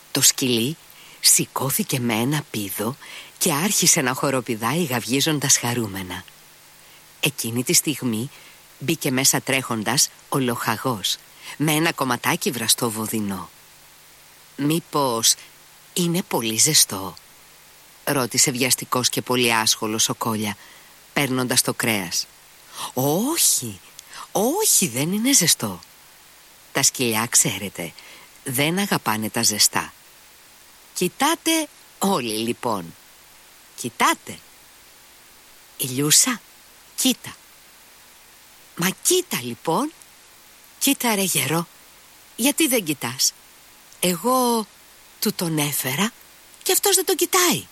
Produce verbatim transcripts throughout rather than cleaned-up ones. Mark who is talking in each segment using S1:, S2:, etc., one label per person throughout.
S1: Το σκυλί σηκώθηκε με ένα πήδο και άρχισε να χοροπηδάει γαυγίζοντας χαρούμενα. Εκείνη τη στιγμή μπήκε μέσα τρέχοντας ο λοχαγός με ένα κομματάκι βραστό βοδινό. «Μήπως είναι πολύ ζεστό?» ρώτησε βιαστικός και πολύ άσχολος ο Κόλια, παίρνοντας το κρέας. «Όχι, όχι, δεν είναι ζεστό. Τα σκυλιά, ξέρετε, δεν αγαπάνε τα ζεστά. Κοιτάτε όλοι λοιπόν. Κοιτάτε. Ηλιούσα, κοίτα. Μα κοίτα λοιπόν. Κοίτα ρε γερό, γιατί δεν κοιτάς? Εγώ του τον έφερα και αυτός δεν τον κοιτάει».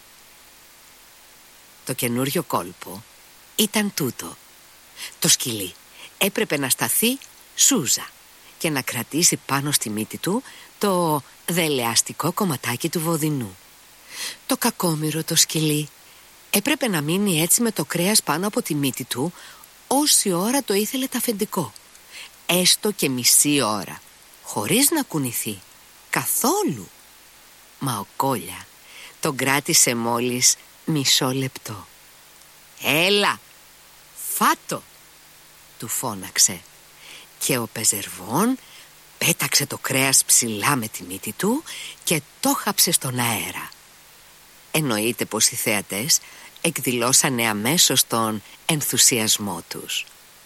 S1: Το καινούριο κόλπο ήταν τούτο. Το σκυλί έπρεπε να σταθεί σούζα και να κρατήσει πάνω στη μύτη του το δελεαστικό κομματάκι του βοδινού. Το κακόμοιρο το σκυλί έπρεπε να μείνει έτσι με το κρέας πάνω από τη μύτη του όση ώρα το ήθελε το αφεντικό, έστω και μισή ώρα, χωρίς να κουνηθεί καθόλου. Μα ο Κόλια τον κράτησε μόλις μισό λεπτό. «Έλα, φάτο!» του φώναξε, και ο Πεζερβών πέταξε το κρέας ψηλά με τη μύτη του και το χάψε στον αέρα. Εννοείται πως οι θέατες εκδηλώσανε αμέσως τον ενθουσιασμό τους.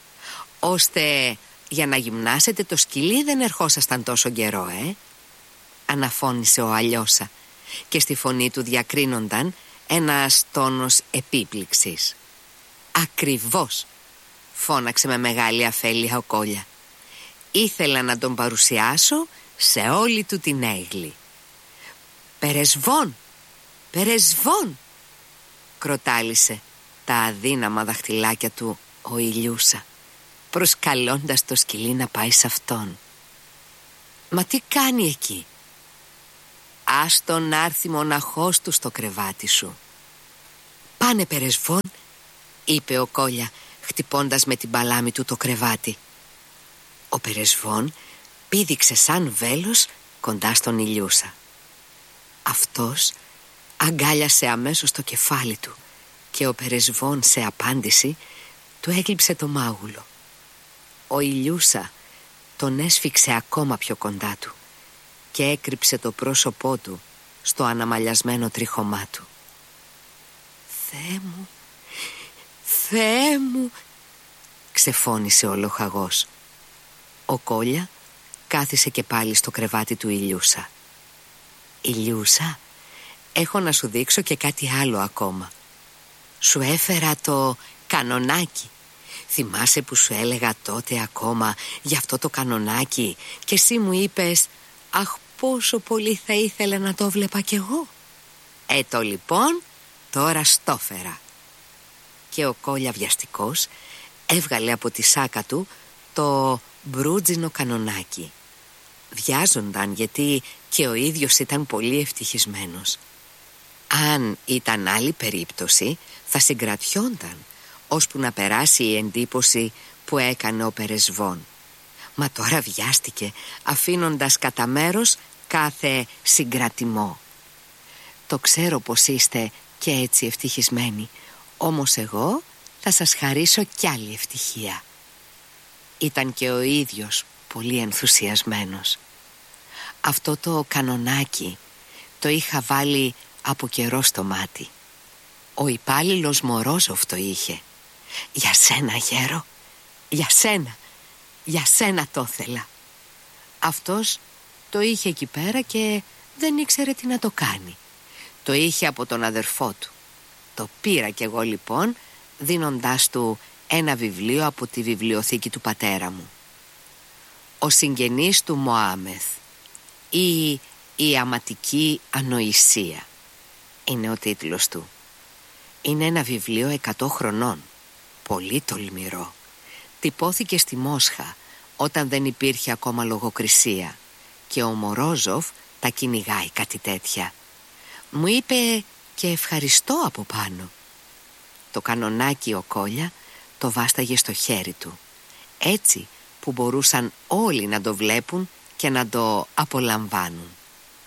S1: «Ώστε για να γυμνάσετε το σκυλί δεν ερχόσασταν τόσο καιρό, ε?» αναφώνησε ο Αλιώσα, και στη φωνή του διακρίνονταν ένας τόνος επίπληξης. «Ακριβώς», φώναξε με μεγάλη αφέλεια ο Κόλια. «Ήθελα να τον παρουσιάσω σε όλη του την έγλη». «Περεσβών, Περεσβών», κροτάλησε τα αδύναμα δαχτυλάκια του ο Ηλιούσα, προσκαλώντας το σκυλί να πάει σε αυτόν. «Μα τι κάνει εκεί?» «Άστο να έρθει μοναχός του στο κρεβάτι σου». «Πάνε Περεσβών», είπε ο Κόλια, χτυπώντας με την παλάμη του το κρεβάτι. Ο Περεσβών πήδηξε σαν βέλος κοντά στον Ηλιούσα. Αυτός αγκάλιασε αμέσως το κεφάλι του και ο Περεσβών σε απάντηση του έγλειψε το μάγουλο. Ο Ηλιούσα τον έσφιξε ακόμα πιο κοντά του και έκρυψε το πρόσωπό του στο αναμαλιασμένο τρίχωμά του. «Θεέ μου, Θεέ μου», ξεφώνησε ο λοχαγός. Ο Κόλια κάθισε και πάλι στο κρεβάτι του Ηλιούσα. «Ηλιούσα, έχω να σου δείξω και κάτι άλλο ακόμα. Σου έφερα το κανονάκι. Θυμάσαι που σου έλεγα τότε ακόμα για αυτό το κανονάκι και εσύ μου είπες, αχ, πόσο πολύ θα ήθελα να το βλέπα κι εγώ? Ε, το λοιπόν τώρα στο φέρα». Και ο Κόλια βιαστικός έβγαλε από τη σάκα του το μπρούτζινο κανονάκι. Βιάζονταν γιατί και ο ίδιος ήταν πολύ ευτυχισμένος. Αν ήταν άλλη περίπτωση θα συγκρατιόνταν ώσπου να περάσει η εντύπωση που έκανε ο Περεσβών. Μα τώρα βιάστηκε, αφήνοντας κατά μέρος κάθε συγκρατημό. «Το ξέρω πως είστε και έτσι ευτυχισμένοι, όμως εγώ θα σας χαρίσω κι άλλη ευτυχία». Ήταν και ο ίδιος πολύ ενθουσιασμένος. «Αυτό το κανονάκι το είχα βάλει από καιρό στο μάτι. Ο υπάλληλος Μορόζοφ το είχε. Για σένα, γέρο, για σένα, για σένα το ήθελα». Αυτός το είχε εκεί πέρα και δεν ήξερε τι να το κάνει. Το είχε από τον αδερφό του. Το πήρα κι εγώ λοιπόν, δίνοντάς του ένα βιβλίο από τη βιβλιοθήκη του πατέρα μου. «Ο συγγενής του Μωάμεθ» ή «Η αματική ανοησία» είναι ο τίτλος του. Είναι ένα βιβλίο εκατό χρονών, πολύ τολμηρό. Τυπώθηκε στη Μόσχα όταν δεν υπήρχε ακόμα λογοκρισία και ο Μορόζοφ τα κυνηγάει κάτι τέτοια. Μου είπε και ευχαριστώ από πάνω. Το κανονάκι ο Κόλια το βάσταγε στο χέρι του, έτσι που μπορούσαν όλοι να το βλέπουν και να το απολαμβάνουν.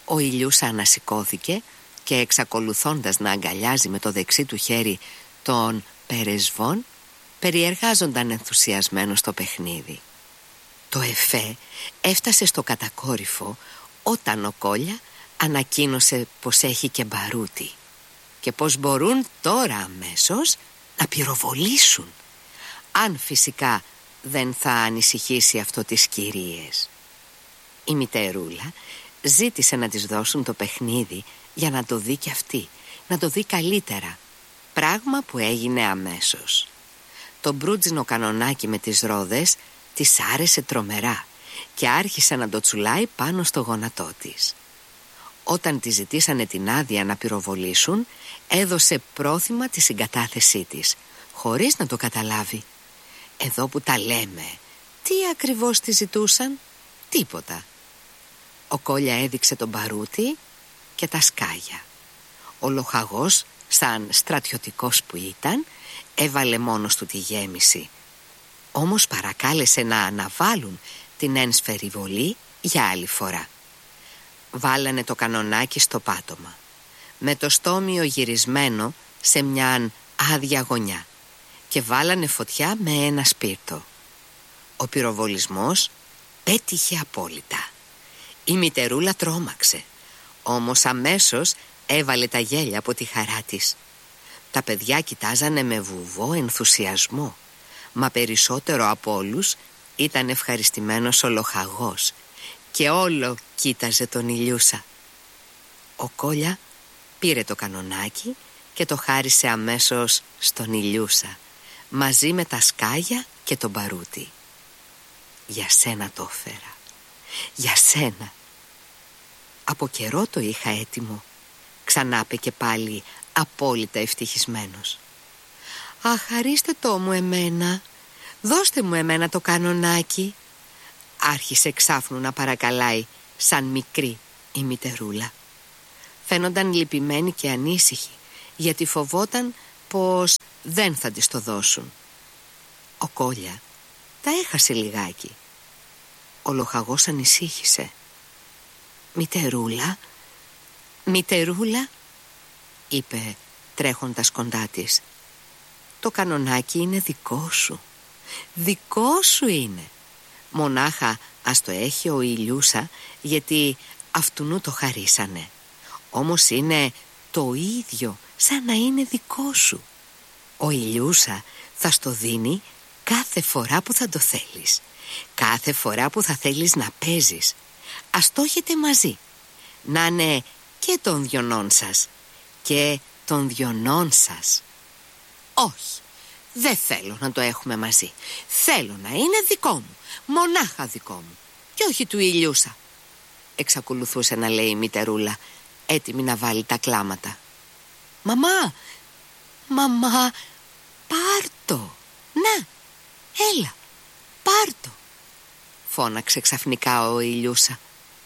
S1: Ο Ηλιούσα ανασηκώθηκε και εξακολουθώντας να αγκαλιάζει με το δεξί του χέρι τον Περεσβόν, περιεργάζονταν ενθουσιασμένος στο παιχνίδι. Το εφέ έφτασε στο κατακόρυφο όταν ο Κόλια ανακοίνωσε πως έχει και μπαρούτι και πως μπορούν τώρα αμέσως να πυροβολήσουν, αν φυσικά δεν θα ανησυχήσει αυτό τις κυρίες. Η μητέρουλα ζήτησε να της δώσουν το παιχνίδι για να το δει κι αυτή, να το δει καλύτερα, πράγμα που έγινε αμέσως. Το μπρούτζινο κανονάκι με τις ρόδες της άρεσε τρομερά και άρχισε να το τσουλάει πάνω στο γόνατό της. Όταν τη ζητήσανε την άδεια να πυροβολήσουν, έδωσε πρόθυμα τη συγκατάθεσή της, χωρίς να το καταλάβει. Εδώ που τα λέμε, τι ακριβώς τη ζητούσαν? Τίποτα. Ο Κόλια έδειξε τον μπαρούτι και τα σκάγια. Ο λοχαγός, σαν στρατιωτικός που ήταν, έβαλε μόνος του τη γέμιση. Όμως παρακάλεσε να αναβάλουν την ένσφαιρη βολή για άλλη φορά. Βάλανε το κανονάκι στο πάτωμα, με το στόμιο γυρισμένο σε μιαν άδεια γωνιά, και βάλανε φωτιά με ένα σπίρτο. Ο πυροβολισμός πέτυχε απόλυτα. Η μητερούλα τρόμαξε, όμως αμέσως έβαλε τα γέλια από τη χαρά της. Τα παιδιά κοιτάζανε με βουβό ενθουσιασμό, μα περισσότερο από όλους ήταν ευχαριστημένος ο λοχαγός και όλο κοίταζε τον Ηλιούσα. Ο Κόλια πήρε το κανονάκι και το χάρισε αμέσως στον Ηλιούσα, μαζί με τα σκάγια και τον μπαρούτι. Για σένα το έφερα, για σένα. Από καιρό το είχα έτοιμο, ξανάπε και πάλι απόλυτα ευτυχισμένος. «Αχ, χαρίστε το μου εμένα, δώστε μου εμένα το κανονάκι», άρχισε ξάφνου να παρακαλάει σαν μικρή η μητερούλα. Φαίνονταν λυπημένη και ανήσυχη, γιατί φοβόταν πως δεν θα της το δώσουν. Ο Κόλια τα έχασε λιγάκι. Ο λοχαγός ανησύχησε. «Μητερούλα, μητερούλα», είπε τρέχοντας κοντά της, «το κανονάκι είναι δικό σου, δικό σου είναι. Μονάχα ας το έχει ο Ηλιούσα, γιατί αυτουνού το χαρίσανε. Όμως είναι το ίδιο σαν να είναι δικό σου. Ο Ηλιούσα θα στο δίνει κάθε φορά που θα το θέλεις, κάθε φορά που θα θέλεις να παίζεις. Ας το έχετε μαζί, να είναι και των δυονών σας και των δυονών σας». «Όχι, δεν θέλω να το έχουμε μαζί. Θέλω να είναι δικό μου, μονάχα δικό μου, και όχι του Ηλιούσα», εξακολουθούσε να λέει η μητερούλα, έτοιμη να βάλει τα κλάματα. «Μαμά, μαμά, πάρτο, να, έλα, πάρτο», φώναξε ξαφνικά ο Ηλιούσα.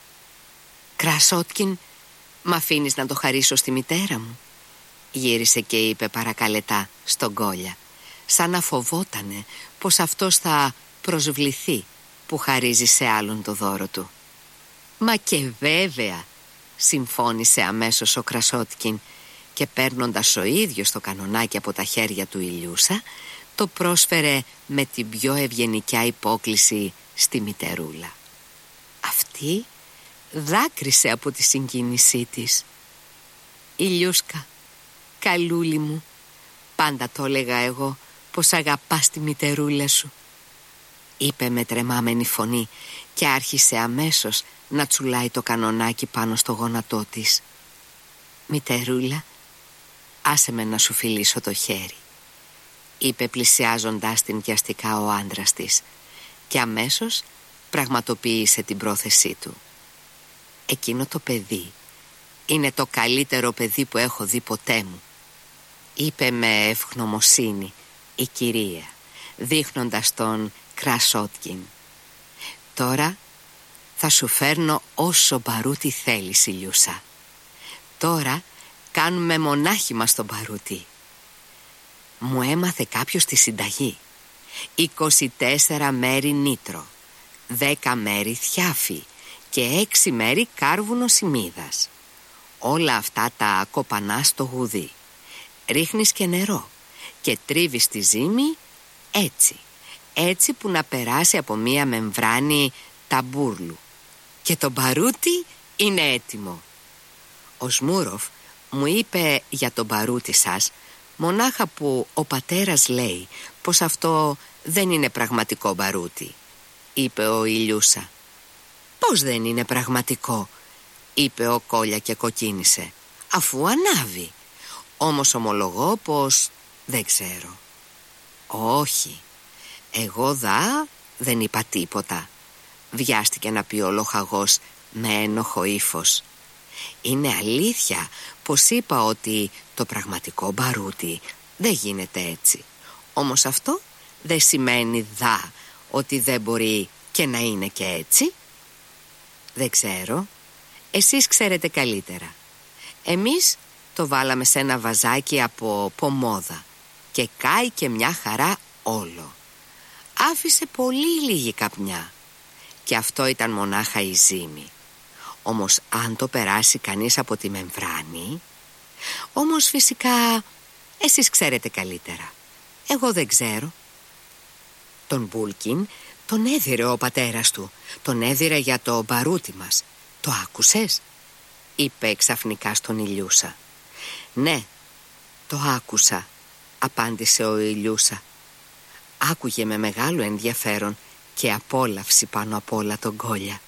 S1: «Κρασότκιν, μ' αφήνεις να το χαρίσω στη μητέρα μου?» γύρισε και είπε παρακαλετά στον Κόλια, σαν να φοβότανε πως αυτός θα προσβληθεί που χαρίζει σε άλλον το δώρο του. «Μα και βέβαια», συμφώνησε αμέσως ο Κρασότκιν, και παίρνοντας ο ίδιος το κανονάκι από τα χέρια του Ηλιούσα, το πρόσφερε με την πιο ευγενικιά υπόκλιση στη μητερούλα. Αυτή δάκρυσε από τη συγκίνησή της. «Ηλιούσκα, καλούλη μου, πάντα το έλεγα εγώ πως αγαπάς τη μητερούλα σου», είπε με τρεμάμενη φωνή και άρχισε αμέσως να τσουλάει το κανονάκι πάνω στο γόνατό της. «Μητερούλα, άσε με να σου φιλήσω το χέρι», είπε πλησιάζοντάς την πιαστικά ο άντρας της, και αμέσως πραγματοποίησε την πρόθεσή του. «Εκείνο το παιδί είναι το καλύτερο παιδί που έχω δει ποτέ μου», είπε με ευγνωμοσύνη η κυρία, δείχνοντας τον Κρασότκιν. «Τώρα θα σου φέρνω όσο μπαρούτι θέλεις, Ηλιούσα. Τώρα κάνουμε μονάχοι μας το μπαρούτι. Μου έμαθε κάποιος τη συνταγή. είκοσι τέσσερα μέρη νήτρο, δέκα μέρη θιάφι και έξι μέρη κάρβουνο σημίδας. Όλα αυτά τα κοπανάς στο γουδί. Ρίχνεις και νερό και τρίβεις τη ζύμη έτσι, έτσι που να περάσει από μία μεμβράνη ταμπούρλου. Και το μπαρούτι είναι έτοιμο. Ο Σμούροφ μου είπε για το μπαρούτι σας, μονάχα που ο πατέρας λέει πως αυτό δεν είναι πραγματικό μπαρούτι, είπε ο Ηλιούσα. Πώς δεν είναι πραγματικό, είπε ο Κόλια και κοκκίνησε, αφού ανάβει. Όμως ομολογώ πως δεν ξέρω. Όχι, εγώ δα δεν είπα τίποτα, βιάστηκε να πει ο λοχαγός με ένοχο ύφος. Είναι αλήθεια πως είπα ότι το πραγματικό μπαρούτι δεν γίνεται έτσι. Όμως αυτό δεν σημαίνει δα ότι δεν μπορεί και να είναι και έτσι. Δεν ξέρω, εσείς ξέρετε καλύτερα. Εμείς το βάλαμε σε ένα βαζάκι από πομόδα και κάει και μια χαρά όλο. Άφησε πολύ λίγη καπνιά και αυτό ήταν μονάχα η ζύμη. Όμως αν το περάσει κανείς από τη μεμβράνη... Όμως φυσικά εσείς ξέρετε καλύτερα. Εγώ δεν ξέρω. Τον Μπούλκιν τον έδιρε ο πατέρας του. Τον έδιρε για το μπαρούτι μας. Το άκουσες? είπε ξαφνικά στον Ηλιούσα. Ναι, το άκουσα, απάντησε ο Ηλιούσα. Άκουγε με μεγάλο ενδιαφέρον και απόλαυση πάνω απ' όλα τον Κόλια.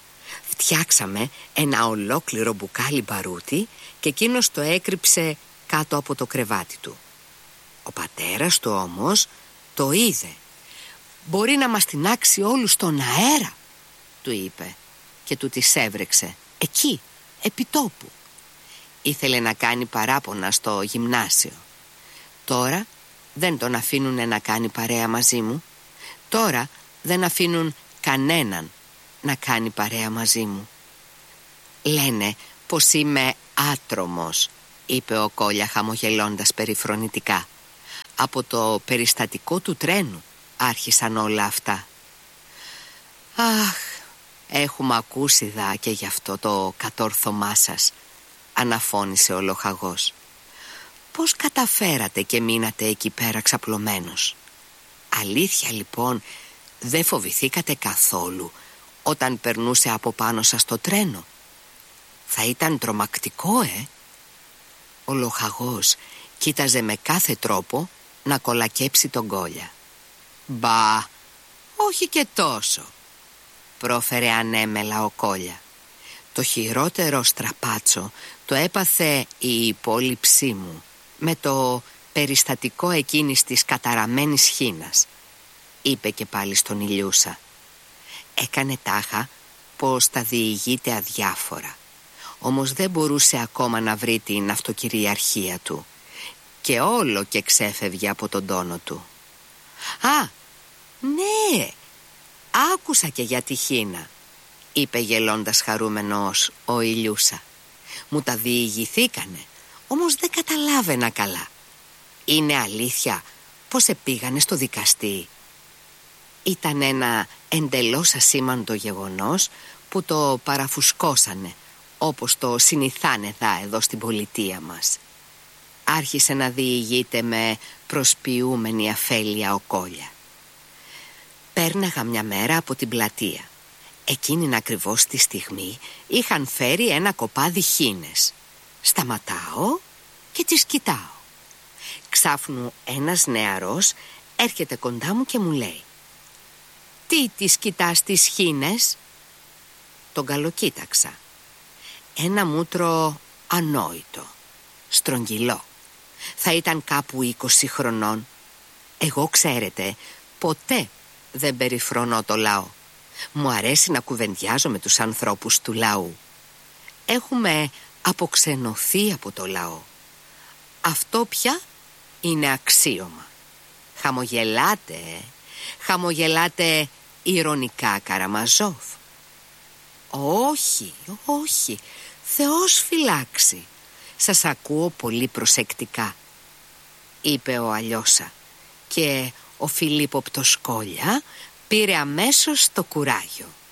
S1: Φτιάξαμε ένα ολόκληρο μπουκάλι μπαρούτι και εκείνος το έκρυψε κάτω από το κρεβάτι του. Ο πατέρας του όμως το είδε. «Μπορεί να μας τεινάξει όλους στον αέρα», του είπε και του τις έβρεξε εκεί, επί τόπου. Ήθελε να κάνει παράπονα στο γυμνάσιο. Τώρα δεν τον αφήνουνε να κάνει παρέα μαζί μου. Τώρα δεν αφήνουν κανέναν να κάνει παρέα μαζί μου. «Λένε πως είμαι άτρωμος», είπε ο Κόλια χαμογελώντας περιφρονητικά. «Από το περιστατικό του τρένου άρχισαν όλα αυτά». «Αχ, έχουμε ακούσει δα και γι' αυτό το κατόρθωμά σας», αναφώνησε ο λοχαγός. «Πώς καταφέρατε και μείνατε εκεί πέρα ξαπλωμένος? Αλήθεια λοιπόν, δεν φοβηθήκατε καθόλου όταν περνούσε από πάνω σας το τρένο? Θα ήταν τρομακτικό, ε?» Ο λοχαγός κοίταζε με κάθε τρόπο να κολακέψει τον Κόλια. «Μπα, όχι και τόσο», πρόφερε ανέμελα ο Κόλια. «Το χειρότερο στραπάτσο το έπαθε η υπόλοιψή μου με το περιστατικό εκείνης της καταραμένης χήνας», είπε και πάλι στον Ηλιούσα. Έκανε τάχα πως τα διηγείται αδιάφορα, όμως δεν μπορούσε ακόμα να βρει την αυτοκυριαρχία του και όλο και ξέφευγε από τον τόνο του. «Α, ναι, άκουσα και για τη χήνα», είπε γελώντας χαρούμενος ο Ηλιούσα. «Μου τα διηγηθήκανε, όμως δεν καταλάβαινα καλά. Είναι αλήθεια πως επήγανε στο δικαστή?» Ήταν ένα εντελώς ασήμαντο γεγονός που το παραφουσκώσανε, όπως το συνηθάνε δα εδώ στην πολιτεία μας. Άρχισε να διηγείται με προσποιούμενη αφέλεια ο Κόλια. «Πέρναγα μια μέρα από την πλατεία. Εκείνην ακριβώς τη στιγμή είχαν φέρει ένα κοπάδι χήνες. Σταματάω και τις κοιτάω. Ξάφνου ένας νεαρός έρχεται κοντά μου και μου λέει: «Τι τις κοιτάς τις χήνες?» Τον καλοκοίταξα. Ένα μούτρο ανόητο, στρογγυλό. Θα ήταν κάπου είκοσι χρονών. Εγώ, ξέρετε, ποτέ δεν περιφρονώ το λαό. Μου αρέσει να κουβεντιάζω με τους ανθρώπους του λαού. Έχουμε αποξενωθεί από το λαό. Αυτό πια είναι αξίωμα. Χαμογελάτε, ε? Χαμογελάτε ηρωνικά, Καραμαζόφ?» «Όχι, όχι, Θεός φυλάξει. Σας ακούω πολύ προσεκτικά», είπε ο Αλιώσα, και ο Φιλίπποπτος Κόλια πήρε αμέσως το κουράγιο.